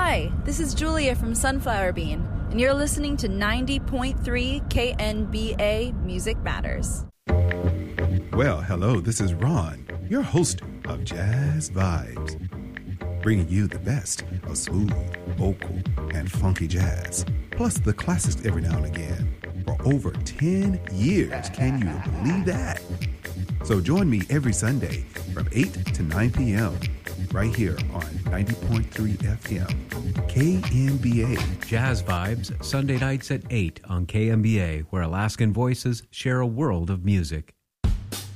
Hi, this is Julia from Sunflower Bean, and you're listening to 90.3 KNBA Music Matters. Well, hello, this is Ron, your host of Jazz Vibes, bringing you the best of smooth, vocal, and funky jazz, plus the classics every now and again. For over 10 years, can you believe that? So join me every Sunday from 8 to 9 p.m. right here on 90.3 FM, KNBA. Jazz Vibes, Sunday nights at 8 on KNBA, where Alaskan voices share a world of music.